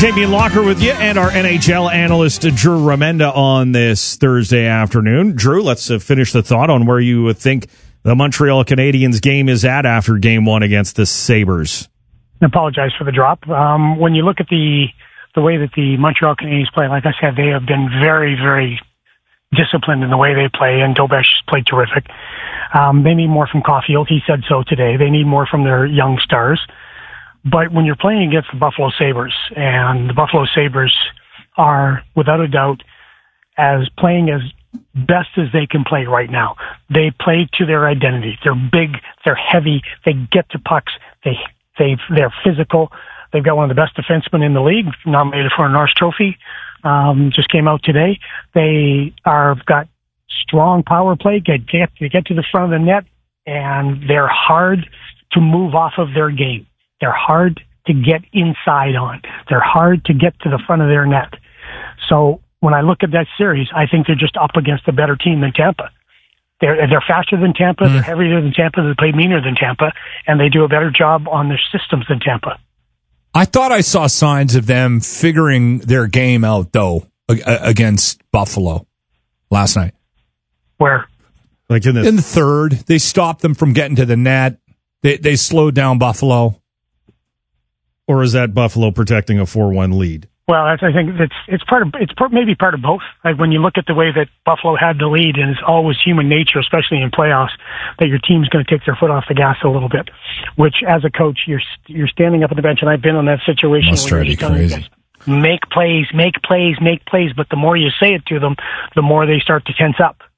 JB Locker with you and our NHL analyst Drew Remenda on this Thursday afternoon. Drew, let's finish the thought on where you would think the Montreal Canadiens game is at after Game 1 against the Sabres. I apologize for the drop. When you look at the way that the Montreal Canadiens play, like I said, they have been very, very disciplined in the way they play, and Dobesh played terrific. They need more from Caulfield. He said so today. They need more from their young stars. But when you're playing against the Buffalo Sabres, and the Buffalo Sabres are, without a doubt, playing as best as they can play right now. They play to their identity. They're big, they're heavy, they get to pucks, they're physical. They've got one of the best defensemen in the league, nominated for a Norris Trophy. Just came out today. They got strong power play, get to the front of the net, and they're hard to move off of their game. They're hard to get inside on. They're hard to get to the front of their net. So when I look at that series, I think they're just up against a better team than Tampa. They're faster than Tampa, they're heavier than Tampa, they play meaner than Tampa, and they do a better job on their systems than Tampa. I thought I saw signs of them figuring their game out, though, against Buffalo last night. Where? Like in the third. They stopped them from getting to the net. They slowed down Buffalo. Or is that Buffalo protecting a 4-1 lead? Well, I think it's maybe part of both. Like when you look at the way that Buffalo had the lead, and it's always human nature, especially in playoffs, that your team's going to take their foot off the gas a little bit. Which, as a coach, you're standing up at the bench, and I've been in that situation. Must drive you crazy. Make plays, make plays, make plays. But the more you say it to them, the more they start to tense up.